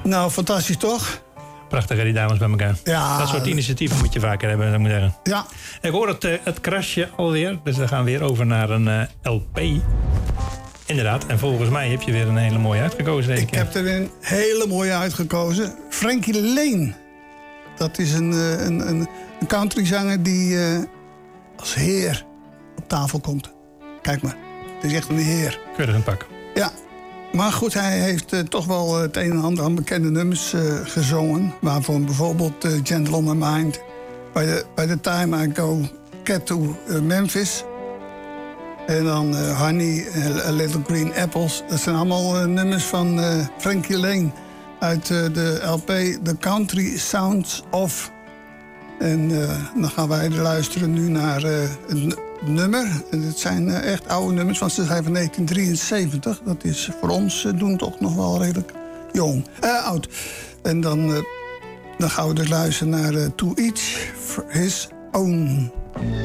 Nou, fantastisch toch? Prachtig, hè, die dames bij elkaar. Ja. Dat soort initiatieven moet je vaker hebben, zou ik maar zeggen. Ja. Ik hoor het krasje alweer, dus we gaan weer over naar een LP. Inderdaad, en volgens mij heb je weer een hele mooie uitgekozen. Ik heb er een hele mooie uitgekozen. Frankie Lane. Dat is een countryzanger die als heer op tafel komt. Kijk maar, het is echt een heer. Keurig een pak. Ja, maar goed, hij heeft toch wel het een en ander aan bekende nummers gezongen. Waarvan bijvoorbeeld Gentle on My Mind. By the Time I Go Cat to Memphis. En dan Honey, A Little Green Apples. Dat zijn allemaal nummers van Frankie Lane. Uit de LP The Country Sounds Of. En dan gaan wij luisteren nu naar een nummer. En het zijn echt oude nummers, want ze zijn van 1973. Dat is voor ons doen toch nog wel redelijk jong. Oud. En dan gaan we dus luisteren naar To Each His Own.